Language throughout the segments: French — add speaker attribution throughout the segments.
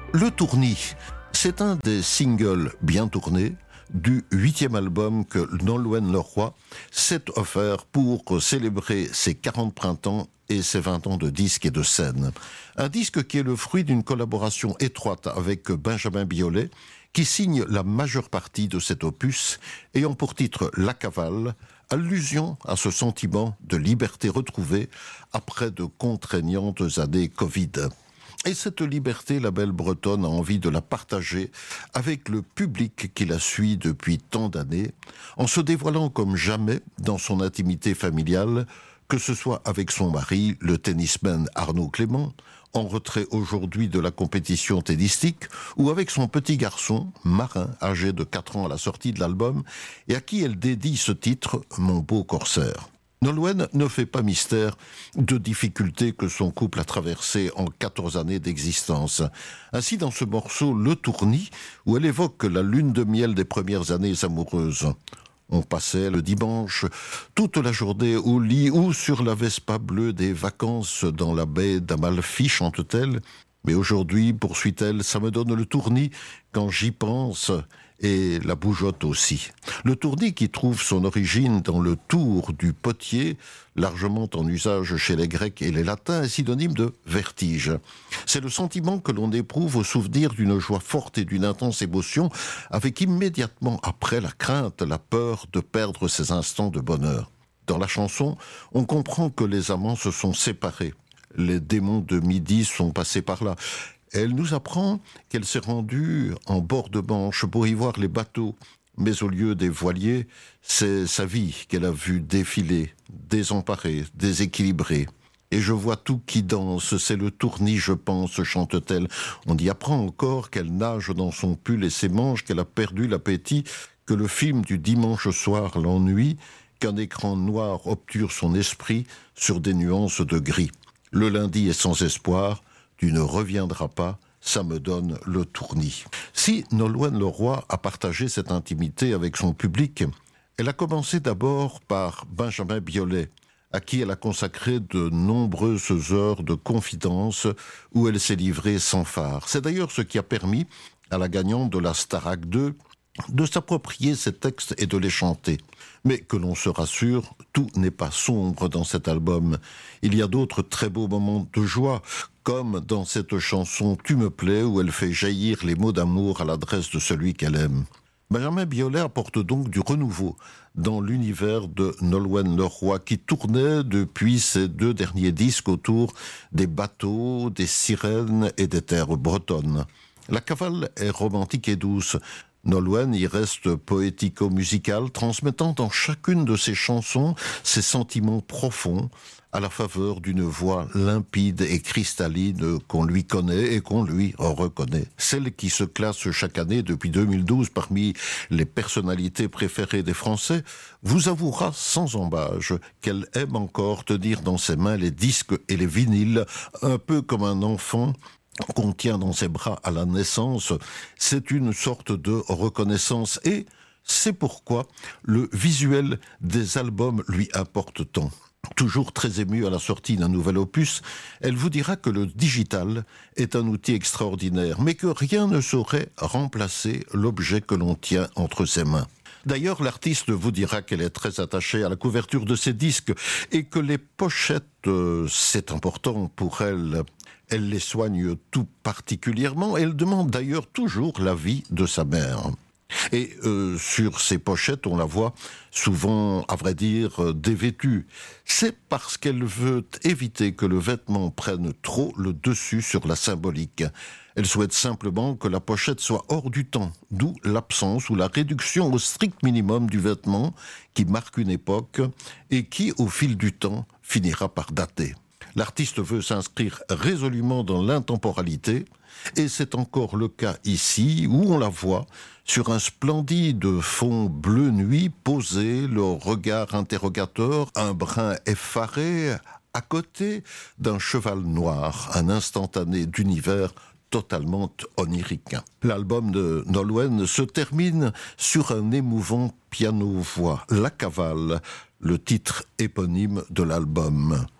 Speaker 1: Le Tournis, c'est un des singles bien tournés du 8e album que Nolwenn Leroy s'est offert pour célébrer ses 40 printemps et ses 20 ans de disque et de scène. Un disque qui est le fruit d'une collaboration étroite avec Benjamin Biolay, qui signe la majeure partie de cet opus, ayant pour titre La Cavale, allusion à ce sentiment de liberté retrouvée après de contraignantes années Covid. Et cette liberté, la belle Bretonne a envie de la partager avec le public qui la suit depuis tant d'années, en se dévoilant comme jamais dans son intimité familiale, que ce soit avec son mari, le tennisman Arnaud Clément, en retrait aujourd'hui de la compétition tennistique, ou avec son petit garçon, Marin, âgé de 4 ans à la sortie de l'album, et à qui elle dédie ce titre « Mon beau corsaire ». Nolwenn ne fait pas mystère de difficultés que son couple a traversées en 14 années d'existence. Ainsi, dans ce morceau « Le Tournis », où elle évoque la lune de miel des premières années amoureuses. On passait le dimanche toute la journée au lit ou sur la Vespa bleue des vacances dans la baie d'Amalfi, chante-t-elle. Mais aujourd'hui, poursuit-elle, ça me donne le tournis quand j'y pense et la bougeotte aussi. Le tournis qui trouve son origine dans le tour du potier, largement en usage chez les Grecs et les Latins, est synonyme de vertige. C'est le sentiment que l'on éprouve au souvenir d'une joie forte et d'une intense émotion, avec immédiatement après la crainte, la peur de perdre ces instants de bonheur. Dans la chanson, on comprend que les amants se sont séparés. Les démons de midi sont passés par là. Elle nous apprend qu'elle s'est rendue en bord de Manche pour y voir les bateaux. Mais au lieu des voiliers, c'est sa vie qu'elle a vue défiler, désemparée, déséquilibrée. Et je vois tout qui danse, c'est le tournis, je pense, chante-t-elle. On y apprend encore qu'elle nage dans son pull et ses manches, qu'elle a perdu l'appétit, que le film du dimanche soir l'ennuie, qu'un écran noir obture son esprit sur des nuances de gris. Le lundi est sans espoir, tu ne reviendras pas, ça me donne le tournis. Si Nolwenn Leroy a partagé cette intimité avec son public, elle a commencé d'abord par Benjamin Biolay, à qui elle a consacré de nombreuses heures de confidence où elle s'est livrée sans phare. C'est d'ailleurs ce qui a permis à la gagnante de la Starac 2 de s'approprier ces textes et de les chanter. Mais que l'on se rassure, tout n'est pas sombre dans cet album. Il y a d'autres très beaux moments de joie, comme dans cette chanson « Tu me plais » où elle fait jaillir les mots d'amour à l'adresse de celui qu'elle aime. Benjamin Biolay apporte donc du renouveau dans l'univers de Nolwenn Leroy qui tournait depuis ses 2 derniers disques autour des bateaux, des sirènes et des terres bretonnes. La cavale est romantique et douce. Nolwenn y reste poético-musicale, transmettant dans chacune de ses chansons ses sentiments profonds à la faveur d'une voix limpide et cristalline qu'on lui connaît et qu'on lui reconnaît. Celle qui se classe chaque année depuis 2012 parmi les personnalités préférées des Français vous avouera sans embâche qu'elle aime encore tenir dans ses mains les disques et les vinyles, un peu comme un enfant qu'on tient dans ses bras à la naissance. C'est une sorte de reconnaissance et c'est pourquoi le visuel des albums lui importe tant. Toujours très émue à la sortie d'un nouvel opus, elle vous dira que le digital est un outil extraordinaire, mais que rien ne saurait remplacer l'objet que l'on tient entre ses mains. D'ailleurs, l'artiste vous dira qu'elle est très attachée à la couverture de ses disques et que les pochettes, c'est important pour elle. Elle les soigne tout particulièrement et elle demande d'ailleurs toujours l'avis de sa mère. Et sur ces pochettes, on la voit souvent, à vrai dire, dévêtue. C'est parce qu'elle veut éviter que le vêtement prenne trop le dessus sur la symbolique. Elle souhaite simplement que la pochette soit hors du temps, d'où l'absence ou la réduction au strict minimum du vêtement qui marque une époque et qui, au fil du temps, finira par dater. L'artiste veut s'inscrire résolument dans l'intemporalité, et c'est encore le cas ici, où on la voit sur un splendide fond bleu nuit, posé, le regard interrogateur, un brin effaré, à côté d'un cheval noir, un instantané d'univers totalement onirique. L'album de Nolwenn se termine sur un émouvant piano-voix, La Cavale, le titre éponyme de l'album.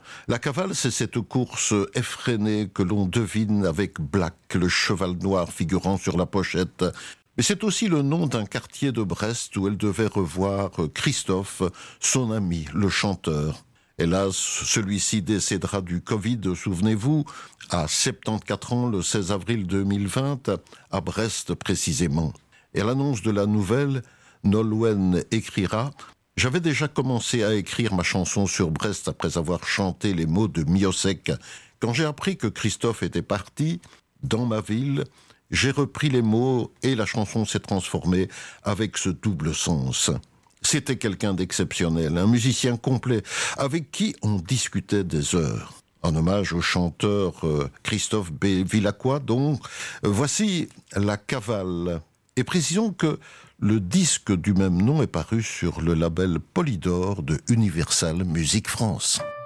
Speaker 1: La cavale, c'est cette course effrénée que l'on devine avec Black, le cheval noir figurant sur la pochette. Mais c'est aussi le nom d'un quartier de Brest où elle devait revoir Christophe, son ami, le chanteur. Hélas, celui-ci décédera du Covid, souvenez-vous, à 74 ans, le 16 avril 2020, à Brest précisément. Et à l'annonce de la nouvelle, Nolwenn écrira « J'avais déjà commencé à écrire ma chanson sur Brest après avoir chanté les mots de Miossec. Quand j'ai appris que Christophe était parti, dans ma ville, j'ai repris les mots et la chanson s'est transformée avec ce double sens. » C'était quelqu'un d'exceptionnel, un musicien complet, avec qui on discutait des heures. En hommage au chanteur Christophe B. Villacroix, donc, voici La Cavale. Et précisons que le disque du même nom est paru sur le label Polydor de Universal Music France.